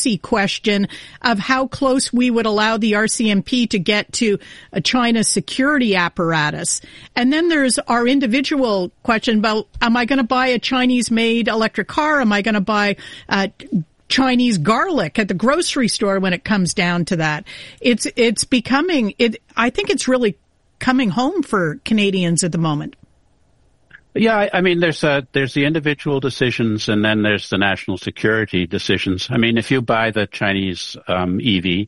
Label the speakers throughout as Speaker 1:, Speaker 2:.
Speaker 1: policy question of how close we would allow the RCMP to get to China's security apparatus. And then there's our individual question about, am I going to buy a Chinese-made electric car? Am I going to buy Chinese garlic at the grocery store when it comes down to that? It's becoming, I think it's really coming home for Canadians at the moment.
Speaker 2: Yeah, I mean, there's the individual decisions, and then there's the national security decisions. I mean, if you buy the Chinese EV,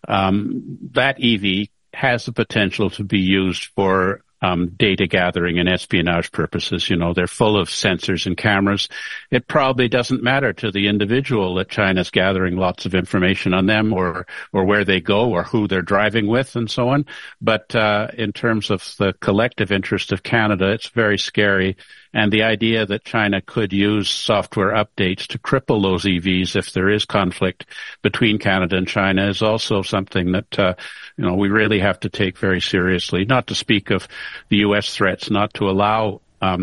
Speaker 2: that EV has the potential to be used for data gathering and espionage purposes. You know, they're full of sensors and cameras. It probably doesn't matter to the individual that China's gathering lots of information on them or where they go or who they're driving with and so on. But in terms of the collective interest of Canada, it's very scary. And the idea that China could use software updates to cripple those EVs if there is conflict between Canada and China is also something that, we really have to take very seriously. Not to speak of the U.S. threats not to allow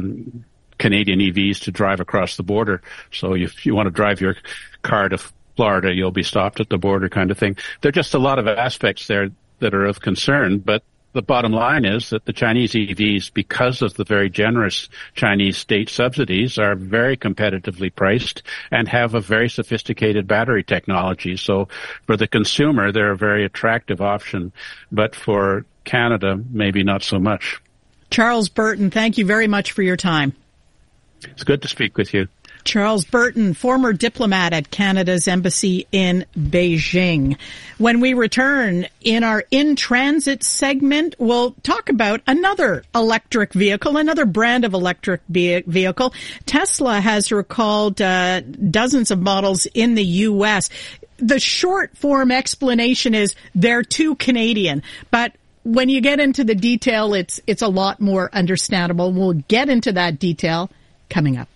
Speaker 2: Canadian EVs to drive across the border. So if you want to drive your car to Florida, you'll be stopped at the border kind of thing. There are just a lot of aspects there that are of concern, but the bottom line is that the Chinese EVs, because of the very generous Chinese state subsidies, are very competitively priced and have a very sophisticated battery technology. So for the consumer, they're a very attractive option. But for Canada, maybe not so much.
Speaker 1: Charles Burton, thank you very much for your time.
Speaker 2: It's good to speak with you.
Speaker 1: Charles Burton, former diplomat at Canada's embassy in Beijing. When we return in our In Transit segment, we'll talk about another electric vehicle, another brand of electric vehicle. Tesla has recalled dozens of models in the U.S. The short form explanation is they're too Canadian, but when you get into the detail, it's a lot more understandable. We'll get into that detail coming up.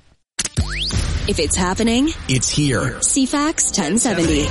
Speaker 3: If it's happening,
Speaker 4: it's here.
Speaker 3: CFAX 1070.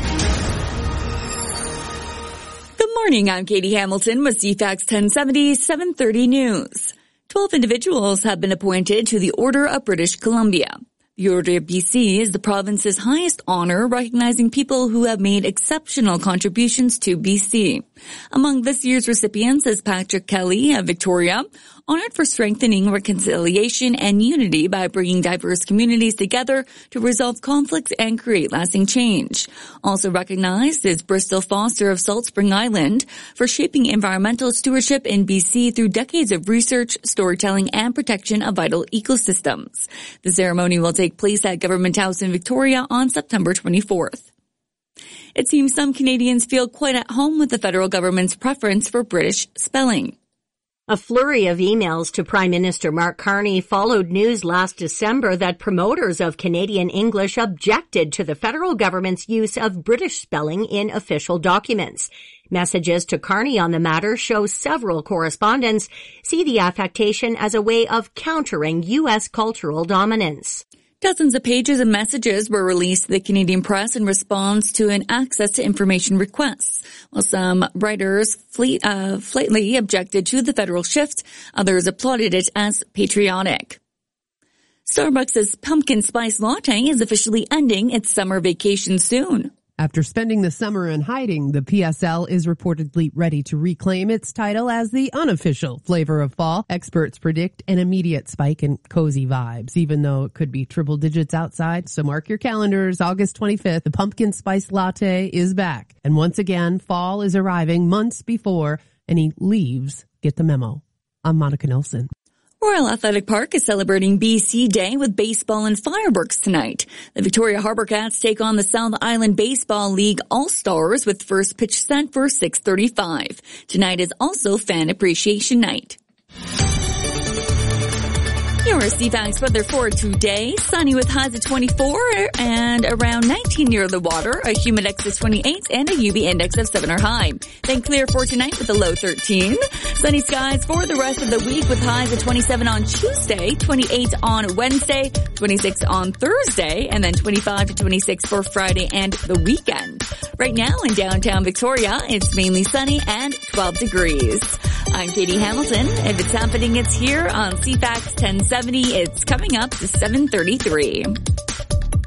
Speaker 3: Good morning, I'm Katie Hamilton with CFAX 1070 7:30 News. 12 individuals have been appointed to the Order of British Columbia. The Order of BC is the province's highest honor, recognizing people who have made exceptional contributions to BC. Among this year's recipients is Patrick Kelly of Victoria, honored for strengthening reconciliation and unity by bringing diverse communities together to resolve conflicts and create lasting change. Also recognized is Bristol Foster of Salt Spring Island for shaping environmental stewardship in BC through decades of research, storytelling, and protection of vital ecosystems. The ceremony will take place at Government House in Victoria on September 24th. It seems some Canadians feel quite at home with the federal government's preference for British spelling.
Speaker 5: A flurry of emails to Prime Minister Mark Carney followed news last December that promoters of Canadian English objected to the federal government's use of British spelling in official documents. Messages to Carney on the matter show several correspondents see the affectation as a way of countering U.S. cultural dominance.
Speaker 3: Dozens of pages of messages were released to the Canadian press in response to an access to information request. While some writers flatly objected to the federal shift, others applauded it as patriotic. Starbucks' pumpkin spice latte is officially ending its summer vacation soon.
Speaker 6: After spending the summer in hiding, the PSL is reportedly ready to reclaim its title as the unofficial flavor of fall. Experts predict an immediate spike in cozy vibes, even though it could be triple digits outside. So mark your calendars. August 25th, the pumpkin spice latte is back. And once again, fall is arriving months before any leaves get the memo. I'm Monica Nilsson.
Speaker 3: Royal Athletic Park is celebrating BC Day with baseball and fireworks tonight. The Victoria Harbour Cats take on the South Island Baseball League All-Stars with first pitch set for 6:35. Tonight is also Fan Appreciation Night. Your CFAX weather for today. Sunny with highs of 24 and around 19 near the water. A humid index of 28 and a UV index of 7 or high. Then clear for tonight with a low 13. Sunny skies for the rest of the week with highs of 27 on Tuesday, 28 on Wednesday, 26 on Thursday, and then 25 to 26 for Friday and the weekend. Right now in downtown Victoria, it's mainly sunny and 12 degrees. I'm Katie Hamilton. If it's happening, it's here on CFAX 1070. It's coming up to 7:33.